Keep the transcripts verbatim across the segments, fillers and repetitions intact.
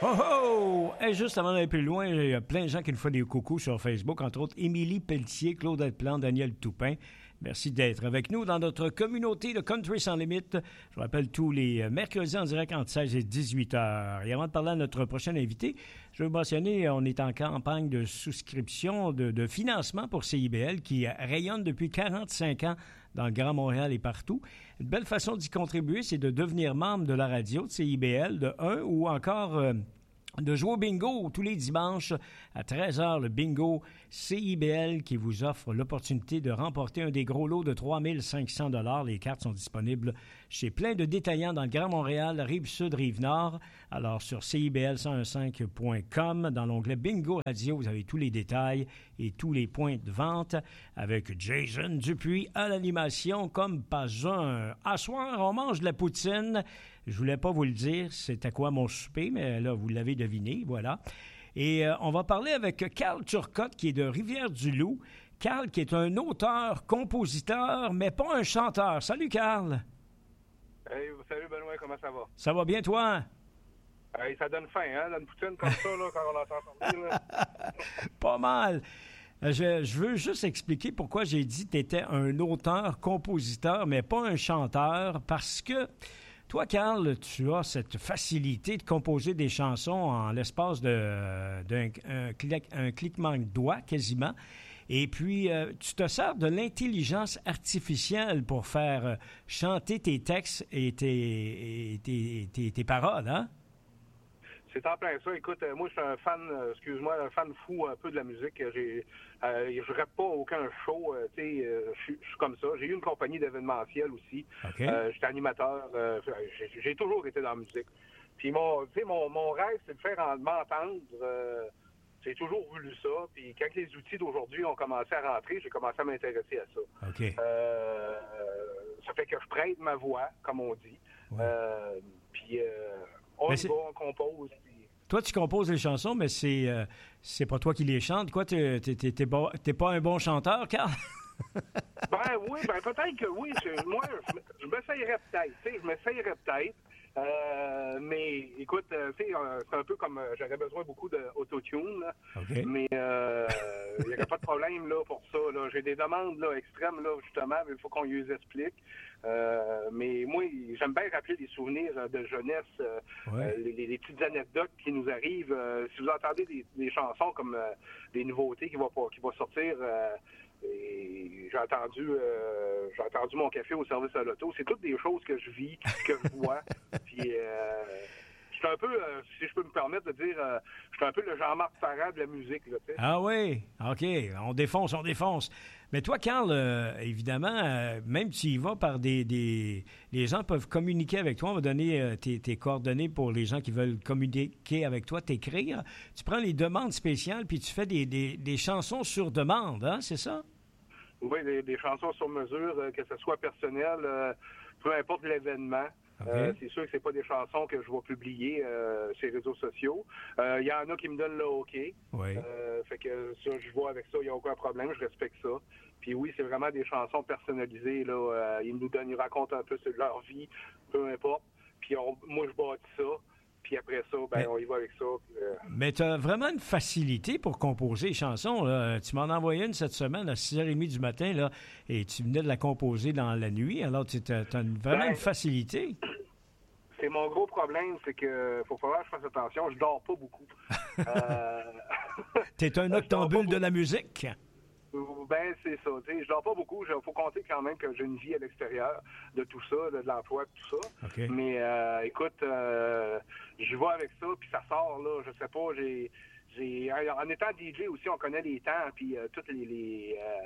Oh oh! Et juste avant d'aller plus loin, il y a plein de gens qui nous font des coucous sur Facebook, entre autres Émilie Pelletier, Claudette Plante, Daniel Toupin. Merci d'être avec nous dans notre communauté de Country Sans Limite. Je vous rappelle tous les mercredis en direct entre seize et dix-huit heures. Et avant de parler à notre prochain invité, je veux mentionner, on est en campagne de souscription, de, de financement pour C I B L qui rayonne depuis quarante-cinq ans dans le Grand Montréal et partout. Une belle façon d'y contribuer, c'est de devenir membre de la radio de C I B L, de un ou encore euh, de jouer au bingo tous les dimanches à treize heures, le bingo C I B L qui vous offre l'opportunité de remporter un des gros lots de trois mille cinq cents dollars. Les cartes sont disponibles chez plein de détaillants dans le Grand Montréal, Rive-Sud, Rive-Nord. Alors sur C I B L cent quinze point com, dans l'onglet Bingo Radio, vous avez tous les détails et tous les points de vente avec Jason Dupuis à l'animation comme pas un. À soir, on mange de la poutine. Je voulais pas vous le dire, c'était quoi mon souper, mais là, vous l'avez deviné, voilà. Et euh, on va parler avec Carl Turcotte, qui est de Rivière-du-Loup. Carl, qui est un auteur, compositeur, mais pas un chanteur. Salut, Carl. Hey, salut, Benoît, comment ça va? Ça va bien, toi? Hey, ça donne faim, hein, une poutine comme ça, là, quand on entend parler, là. Pas mal. Je, je veux juste expliquer pourquoi j'ai dit que tu étais un auteur, compositeur, mais pas un chanteur, parce que toi, Carl, tu as cette facilité de composer des chansons en l'espace de, d'un un, clic, un cliquement de doigts, quasiment. Et puis, euh, tu te sers de l'intelligence artificielle pour faire euh, chanter tes textes et tes, et tes, tes, tes paroles, hein? C'est en plein ça. Écoute, euh, moi, je suis un fan, euh, excuse-moi, un fan fou un peu de la musique. J'ai, euh, je rêve pas aucun show. Euh, tu sais, euh, je suis comme ça. J'ai eu une compagnie d'événementiel aussi. Okay. Euh, j'étais animateur. Euh, j'ai, j'ai toujours été dans la musique. Puis mon, tu sais, mon, mon rêve, c'est de faire en, m'entendre. Euh, j'ai toujours voulu ça. Puis quand les outils d'aujourd'hui ont commencé à rentrer, j'ai commencé à m'intéresser à ça. Okay. Euh, ça fait que je prête ma voix, comme on dit. Ouais. Euh, puis euh, on y va, on compose. Toi, tu composes les chansons, mais c'est euh, c'est pas toi qui les chantes. Quoi, t'es, t'es, t'es, t'es, pas, t'es pas un bon chanteur, Carl? ben oui, ben peut-être que oui. Je, moi, je, je m'essayerais peut-être. Tu sais, je m'essayerais peut-être. Euh, mais écoute, euh, tu sais, c'est un peu comme euh, j'aurais besoin beaucoup d'autotune, là. Okay. Mais il euh, n'y aurait pas de problème là pour ça. Là. J'ai des demandes là, extrêmes, là, justement, mais il faut qu'on les explique. Euh, mais moi, j'aime bien rappeler des souvenirs de jeunesse, euh, ouais. euh, les, les petites anecdotes qui nous arrivent. Euh, si vous entendez des, des chansons comme euh, des nouveautés qui vont qui vont sortir, euh, et j'ai entendu euh, j'ai entendu mon café au service à l'auto. C'est toutes des choses que je vis, que je vois. Puis euh, je suis un peu, euh, si je peux me permettre de dire, euh, je suis un peu le Jean-Marc Parent de la musique. Là, t'sais. Ah oui, OK. On défonce, on défonce. Mais toi, Carl, euh, évidemment, euh, même tu y vas par des, des... Les gens peuvent communiquer avec toi. On va donner euh, tes, tes coordonnées pour les gens qui veulent communiquer avec toi, t'écrire. Tu prends les demandes spéciales puis tu fais des, des, des chansons sur demande, hein, c'est ça? Oui, des, des chansons sur mesure, euh, que ce soit personnel, euh, peu importe l'événement. Okay. Euh, c'est sûr que c'est pas des chansons que je vais publier euh, sur les réseaux sociaux. Il euh, y en a qui me donnent le OK. Oui. Euh, fait que ça, je vois avec ça, il n'y a aucun problème, je respecte ça. Puis oui, c'est vraiment des chansons personnalisées. Là, euh, ils nous donnent, ils racontent un peu sur leur vie, peu importe. Puis on, moi, je bâtis ça. Puis après ça, ben, mais, on y va avec ça. Puis, euh... Mais tu as vraiment une facilité pour composer les chansons. Là. Tu m'en as envoyé une cette semaine à six heures trente du matin là, et tu venais de la composer dans la nuit. Alors, tu as, as une, vraiment ben, une facilité. C'est mon gros problème, c'est que faut falloir que je fasse attention. Je dors pas beaucoup. euh... Tu es un octambule de la musique. Ben, c'est ça. Tu sais, je dors pas beaucoup. Il faut compter quand même que j'ai une vie à l'extérieur de tout ça, de, de l'emploi, de tout ça. Okay. Mais euh, écoute, euh, je vais avec ça, puis ça sort, là. Je sais pas, j'ai... j'ai en étant D J aussi, on connaît les temps, puis euh, toutes les... les euh,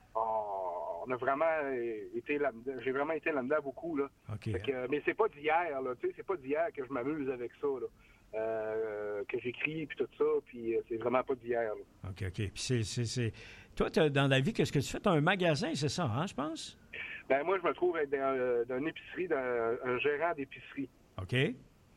on, on a vraiment été là j'ai vraiment été là-dedans beaucoup, là. Okay. Fait que, mais c'est pas d'hier, là. Tu sais, c'est pas d'hier que je m'amuse avec ça, là. Euh, que j'écris, puis tout ça, puis c'est vraiment pas d'hier, là. OK, OK. Puis c'est... c'est, c'est... Toi, dans la vie, qu'est-ce que tu fais? Tu as un magasin, c'est ça, hein, je pense? Ben moi, je me trouve être dans, dans une épicerie, dans un gérant d'épicerie. OK. Ouais,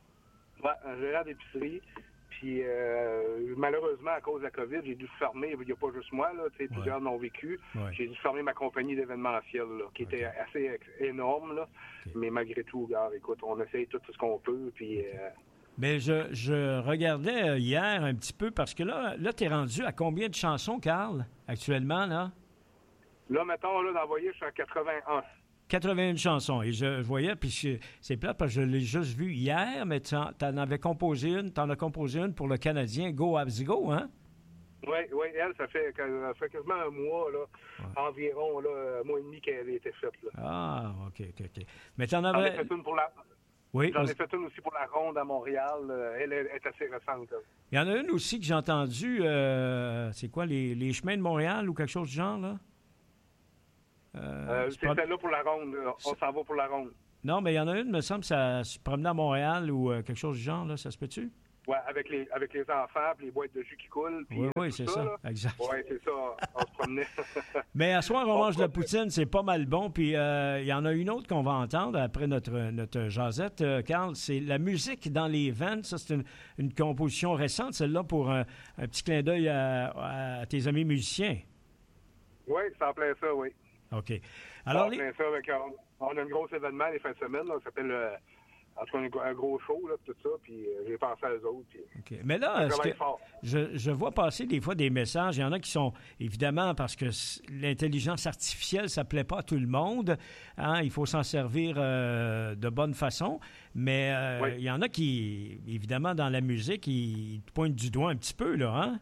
un gérant d'épicerie. Puis euh, malheureusement, à cause de la COVID, j'ai dû fermer. Il n'y a pas juste moi, là, tu sais, plusieurs ouais. l'ont vécu. Ouais. J'ai dû fermer ma compagnie d'événementiel, là, qui okay. était assez énorme, là. Okay. Mais malgré tout, regarde, écoute, on essaye tout ce qu'on peut, puis... Okay. Euh, Bien, je, je regardais hier un petit peu parce que là, là tu es rendu à combien de chansons, Carl, actuellement, là? Là, mettons, là, d'envoyer, je suis à quatre-vingt-un. quatre-vingt-une chansons. Et je voyais, puis c'est, c'est plate parce que je l'ai juste vu hier, mais tu en, en avais composé une, tu en as composé une pour le Canadien Go Habs Go, hein? Oui, oui, elle, ça fait, ça fait quasiment un mois, là, ouais. environ, là, un mois et demi qu'elle a été faite. Là. Ah, OK, OK, OK. Mais tu en avais... avais... J'en ai fait une pour la... Oui, J'en on... ai fait une aussi pour la Ronde à Montréal. Elle est assez récente. Là. Il y en a une aussi que j'ai entendue, euh, c'est quoi, les, les chemins de Montréal ou quelque chose du genre, là? Euh, euh, c'est pas... celle-là pour la Ronde. Là. On s'en va pour la Ronde. Non, mais il y en a une, me semble, ça se promenait à Montréal ou euh, quelque chose du genre, là, ça se peut-tu? Oui, avec les, avec les enfants, puis les boîtes de jus qui coulent. Puis, oui, euh, oui, c'est ça, ça exact. Oui, c'est ça, on se promenait. Mais à soir, on mange de la poutine, c'est pas mal bon. Puis il euh, y en a une autre qu'on va entendre après notre, notre jasette, euh, Carl, c'est La musique dans les veines. Ça, c'est une, une composition récente, celle-là, pour un, un petit clin d'œil à, à tes amis musiciens. Oui, c'est en plein ça, oui. OK. Alors, c'est en plein ça, avec, on, on a un gros événement les fins de semaine, là, ça s'appelle... Euh, En tout cas, un gros show, là, tout ça, puis euh, j'ai pensé à eux autres. Puis, okay. Mais là, ce que je, je vois passer des fois des messages. Il y en a qui sont, évidemment, parce que l'intelligence artificielle, ça ne plaît pas à tout le monde. Hein, il faut s'en servir euh, de bonne façon. Mais euh, oui. il y en a qui, évidemment, dans la musique, ils, ils te pointent du doigt un petit peu, là, hein?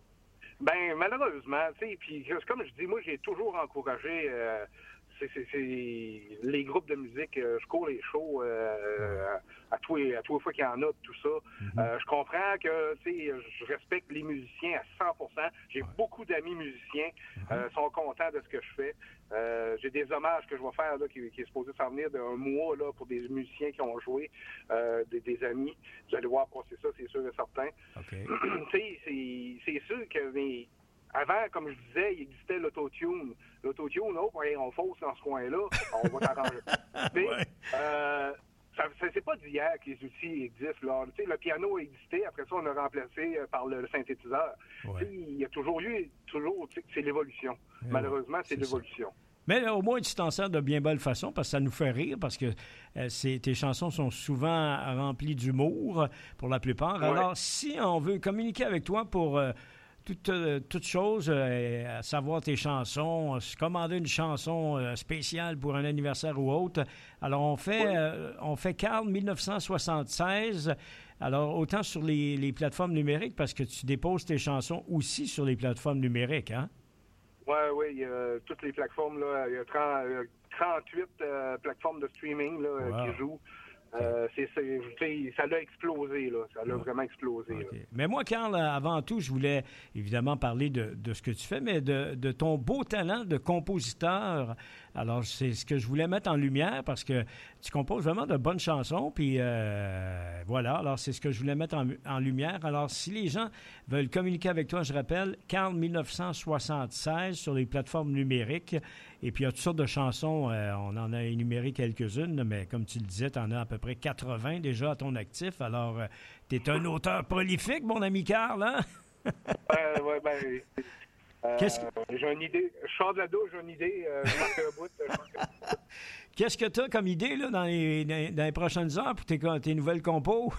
Bien, malheureusement, tu sais, puis comme je dis, moi, j'ai toujours encouragé... Euh, C'est, c'est, c'est les groupes de musique, euh, je cours les shows euh, à, à tous les à tous les fois qu'il y en a, tout ça. Mm-hmm. Euh, je comprends que, tu sais, je respecte les musiciens à cent pour cent. J'ai ouais. beaucoup d'amis musiciens, mm-hmm. euh, sont contents de ce que je fais. Euh, j'ai des hommages que je vais faire là, qui, qui est supposé s'en venir d'un mois là, pour des musiciens qui ont joué, euh, des, des amis. Vous allez voir passer ça, c'est sûr et certain. Okay. Tu sais, c'est, c'est sûr que mes Avant, comme je disais, il existait l'autotune. L'autotune, oh, on fausse dans ce coin-là, on va t'arranger. ouais. euh, ça, ça, c'est pas d'hier que les outils existent. Là. Le piano a existé, après ça, on a remplacé par le, le synthétiseur. Ouais. Il y a toujours eu, toujours, c'est l'évolution. Ouais. Malheureusement, c'est, c'est l'évolution. Ça. Mais au moins, tu t'en sers de bien belle façon parce que ça nous fait rire, parce que euh, c'est, tes chansons sont souvent remplies d'humour pour la plupart. Ouais. Alors, si on veut communiquer avec toi pour... Euh, Toute, euh, toute chose, euh, à savoir tes chansons, euh, commander une chanson euh, spéciale pour un anniversaire ou autre. Alors, on fait, oui. euh, on fait Carl dix-neuf cent soixante-seize. Alors, autant sur les, les plateformes numériques, parce que tu déposes tes chansons aussi sur les plateformes numériques, hein? Oui, oui, il y a toutes les plateformes, là. Il y a trente, trente-huit euh, plateformes de streaming là, wow. qui jouent. Euh, c'est, c'est, ça l'a explosé, là. Ça l'a ouais. vraiment explosé. Okay. Là. Mais moi, Carl, avant tout, je voulais évidemment parler de, de ce que tu fais, mais de, de ton beau talent de compositeur. Alors, c'est ce que je voulais mettre en lumière parce que tu composes vraiment de bonnes chansons. Puis euh, voilà, alors c'est ce que je voulais mettre en, en lumière. Alors, si les gens veulent communiquer avec toi, je rappelle, Carl dix-neuf cent soixante-seize sur les plateformes numériques. Et puis, il y a toutes sortes de chansons. Euh, on en a énuméré quelques-unes, mais comme tu le disais, tu en as à peu près quatre-vingts déjà à ton actif. Alors, euh, tu es un auteur prolifique, mon ami Carl, hein? euh, oui, bien... Euh, Qu'est-ce que... J'ai une idée. Je sors de la douche, j'ai une idée. Euh, je marque un bout. Je marque un bout. Qu'est-ce que tu as comme idée là, dans, les, dans, dans les prochaines heures pour tes, tes nouvelles compos?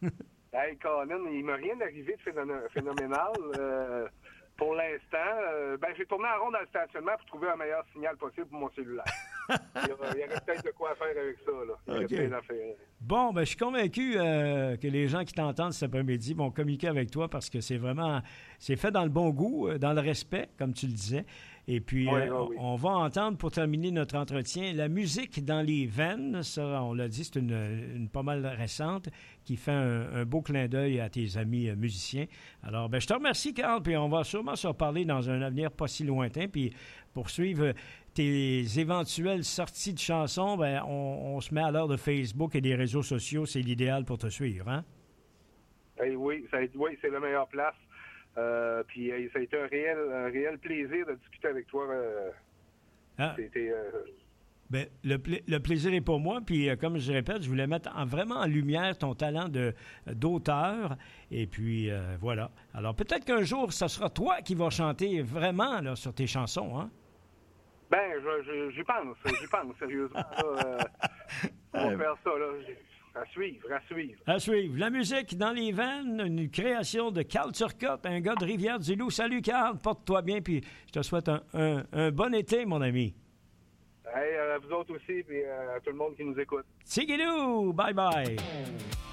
Hey, Colin, il ne m''a rien arrivé de phénoménal. Euh, pour l'instant, euh, ben, j'ai tourné en rond dans le stationnement pour trouver un meilleur signal possible pour mon cellulaire. il, y aurait, il y aurait peut-être de quoi faire avec ça. Là. Il y aurait okay. peut-être à faire. Bon, ben, je suis convaincu euh, que les gens qui t'entendent cet après-midi vont communiquer avec toi parce que c'est vraiment, c'est fait dans le bon goût, dans le respect, comme tu le disais. Et puis, oui, euh, oui, oui. on va entendre, pour terminer notre entretien, la musique dans les veines. Ça, on l'a dit, c'est une, une pas mal récente qui fait un, un beau clin d'œil à tes amis euh, musiciens. Alors, ben, je te remercie, Carl, puis on va sûrement se reparler dans un avenir pas si lointain. Puis, pour suivre tes éventuelles sorties de chansons, ben, on, on se met à l'heure de Facebook et des réseaux sociaux. C'est l'idéal pour te suivre, hein? Hey, oui, ça, oui, c'est la meilleure place. Euh, puis euh, ça a été un réel, un réel plaisir de discuter avec toi. Euh, ah. C'était... Euh... Ben, le, pla- le plaisir est pour moi. Puis, euh, comme je répète, je voulais mettre en, vraiment en lumière ton talent de, d'auteur. Et puis, euh, voilà. Alors, peut-être qu'un jour, ce sera toi qui vas chanter vraiment là, sur tes chansons, hein? Ben, je, je, j'y pense. J'y pense, sérieusement. Là, euh, on va faire ça, là. À suivre, à suivre. À suivre. La musique dans les veines, une création de Carl Turcotte, un gars de Rivière-du-Loup. Salut, Carl, porte-toi bien, puis je te souhaite un, un, un bon été, mon ami. Hey, à vous autres aussi, puis à tout le monde qui nous écoute. Tigidou! Bye-bye!